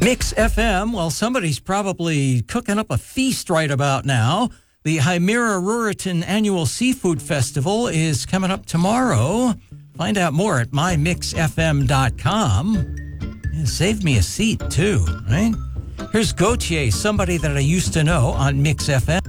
Mix FM, well, somebody's probably cooking up a feast right about now. The Hymera Ruritan Annual Seafood Festival is coming up tomorrow. Find out more at mymixfm.com. Yeah, save me a seat, too, right? Here's Gautier, somebody that I used to know on Mix FM.